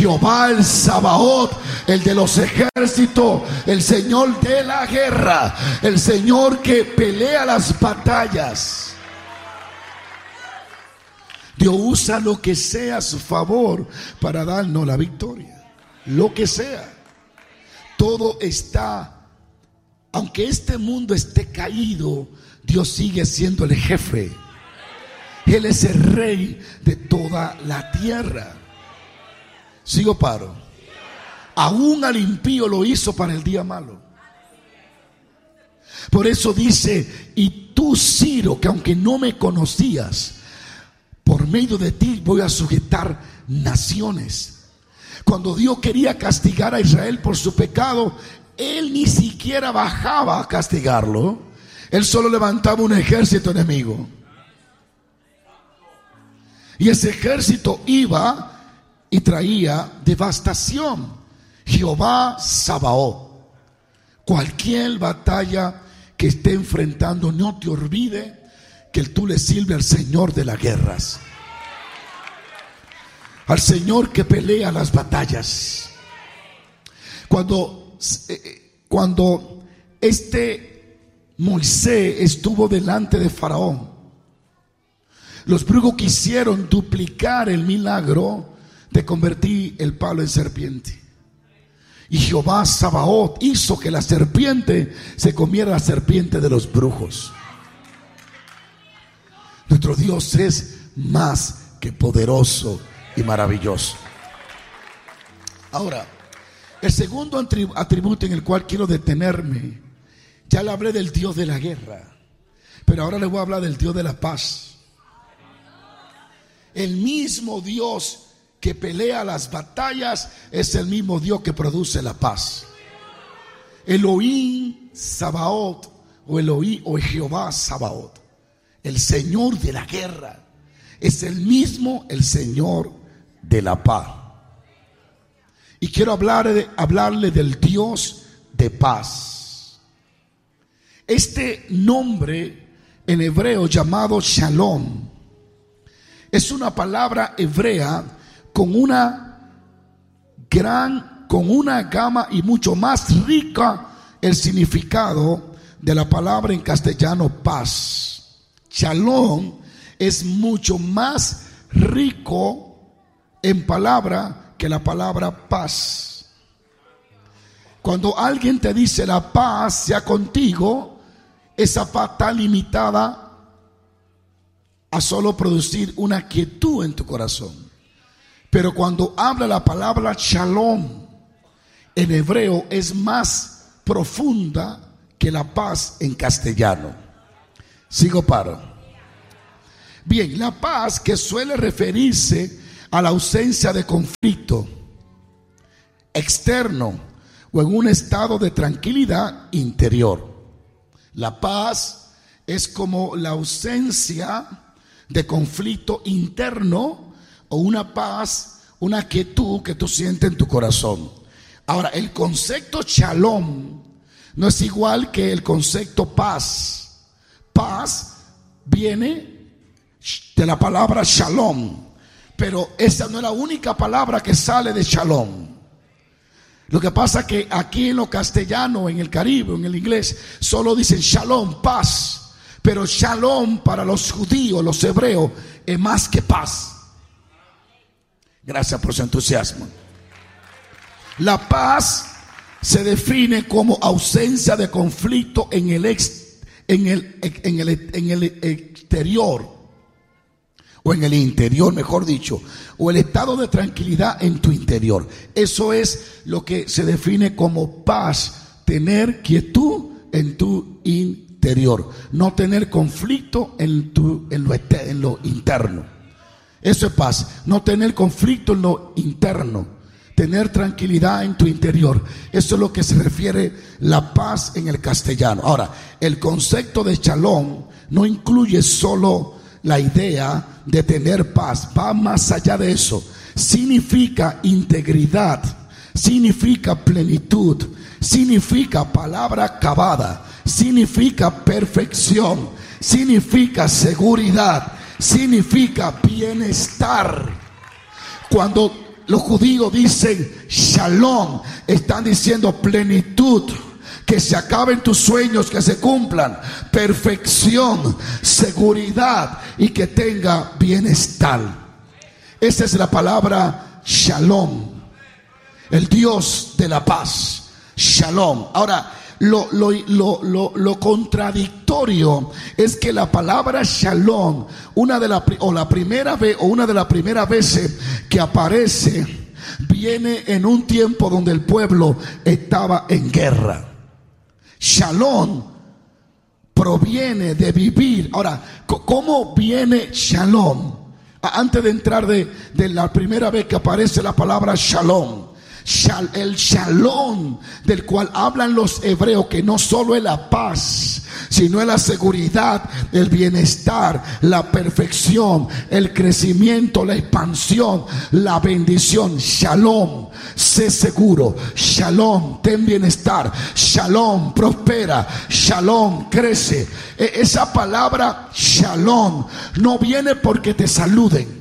Jehová el Sabaoth, el de los ejércitos, el Señor de la guerra, el Señor que pelea las batallas. Dios usa lo que sea a su favor para darnos la victoria. Lo que sea. Todo está, aunque este mundo esté caído, Dios sigue siendo el jefe. Él es el rey de toda la tierra. Sigo paro. Aún al impío lo hizo para el día malo. Por eso dice: y tú, Ciro, que aunque no me conocías, por medio de ti voy a sujetar naciones. Cuando Dios quería castigar a Israel por su pecado, Él ni siquiera bajaba a castigarlo. Él solo levantaba un ejército enemigo. Y ese ejército iba y traía devastación. Jehová Sabaoth. Cualquier batalla que esté enfrentando, no te olvide que tú le sirves al Señor de las guerras, al Señor que pelea las batallas. Cuando Moisés estuvo delante de Faraón, los brujos quisieron duplicar el milagro de convertir el palo en serpiente. Y Jehová Sabaoth hizo que la serpiente se comiera la serpiente de los brujos. Nuestro Dios es más que poderoso y maravilloso. Ahora, el segundo atributo en el cual quiero detenerme, ya le hablé del Dios de la guerra, pero ahora le voy a hablar del Dios de la paz. El mismo Dios que pelea las batallas es el mismo Dios que produce la paz. Elohim Sabaoth, o Elohim, o Jehová Sabaoth, el Señor de la guerra, es el mismo el Señor de la paz. Y quiero hablarle del Dios de paz. Este nombre en hebreo llamado Shalom es una palabra hebrea con una gama y mucho más rica el significado de la palabra en castellano paz. Shalom es mucho más rico en palabra que la palabra paz. Cuando alguien te dice la paz sea contigo, esa paz está limitada a solo producir una quietud en tu corazón. Pero cuando habla la palabra shalom en hebreo, es más profunda que la paz en castellano. Sigo paro. Bien, la paz, que suele referirse a la ausencia de conflicto externo o en un estado de tranquilidad interior. La paz es como la ausencia de conflicto interno o una paz, una quietud que tú sientes en tu corazón. Ahora, el concepto shalom no es igual que el concepto paz. Paz viene de la palabra shalom, pero esa no es la única palabra que sale de shalom. Lo que pasa es que aquí en lo castellano, en el Caribe, en el inglés, solo dicen shalom, paz. Pero shalom para los judíos, los hebreos, es más que paz. Gracias por su entusiasmo. La paz se define como ausencia de conflicto en el exterior, o en el interior, mejor dicho, o el estado de tranquilidad en tu interior. Eso es lo que se define como paz, tener quietud en tu interior, no tener conflicto en lo interno. Eso es paz, no tener conflicto en lo interno, tener tranquilidad en tu interior. Eso es lo que se refiere la paz en el castellano. Ahora, el concepto de shalom no incluye solo la idea de tener paz, va más allá de eso. Significa integridad, significa plenitud, significa palabra acabada, significa perfección, significa seguridad, significa bienestar. Cuando los judíos dicen shalom, están diciendo plenitud, que se acaben tus sueños, que se cumplan, perfección, seguridad y que tenga bienestar. Esa es la palabra shalom, el Dios de la paz, shalom. Ahora, lo contradictorio es que la palabra shalom, una de las primeras veces que aparece, viene en un tiempo donde el pueblo estaba en guerra. Shalom proviene de vivir. Ahora, ¿cómo viene shalom? Antes de entrar de la primera vez que aparece la palabra shalom, el shalom del cual hablan los hebreos, que no solo es la paz, sino es la seguridad, el bienestar, la perfección, el crecimiento, la expansión, la bendición. Shalom, sé seguro. Shalom, ten bienestar. Shalom, prospera. Shalom, crece. Esa palabra shalom no viene porque te saluden.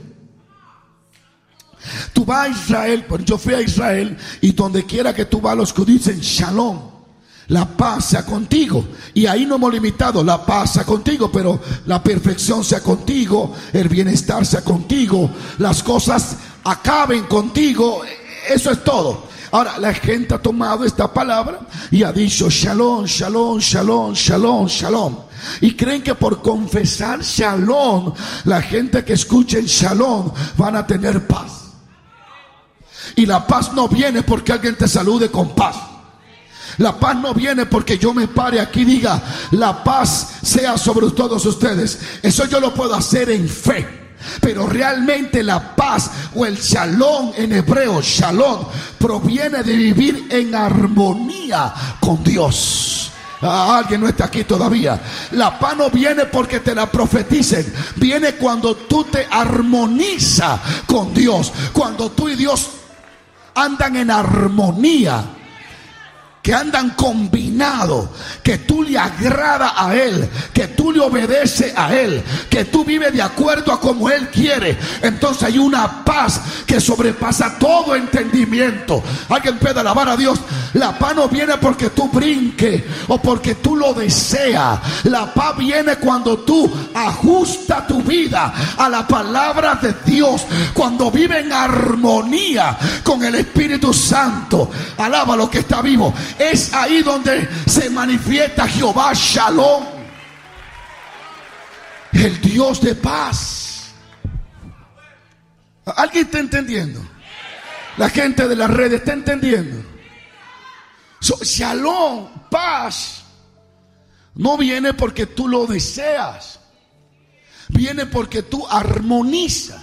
Tú vas a Israel, yo fui a Israel, y donde quiera que tú vas, los judíos dicen shalom, la paz sea contigo. Y ahí no hemos limitado, la paz sea contigo, pero la perfección sea contigo, el bienestar sea contigo, las cosas acaben contigo. Eso es todo. Ahora, la gente ha tomado esta palabra y ha dicho shalom, shalom, shalom, shalom, shalom. Y creen que por confesar shalom, la gente que escuchen shalom van a tener paz. Y la paz no viene porque alguien te salude con paz. La paz no viene porque yo me pare aquí y diga la paz sea sobre todos ustedes. Eso yo lo puedo hacer en fe. Pero realmente la paz o el shalom en hebreo, shalom, proviene de vivir en armonía con Dios. Alguien no está aquí todavía. La paz no viene porque te la profeticen. Viene cuando tú te armonizas con Dios. Cuando tú y Dios andan en armonía, que andan combinados, que tú le agrada a Él, que tú le obedeces a Él, que tú vives de acuerdo a como Él quiere. Entonces hay una paz que sobrepasa todo entendimiento. Alguien puede alabar a Dios. La paz no viene porque tú brinques o porque tú lo deseas. La paz viene cuando tú ajustas tu vida a la palabra de Dios, cuando vive en armonía con el Espíritu Santo. Alaba lo que está vivo. Es ahí donde se manifiesta Jehová Shalom, el Dios de paz. ¿Alguien está entendiendo? La gente de las redes está entendiendo. Shalom, paz, no viene porque tú lo deseas. Viene porque tú armonizas.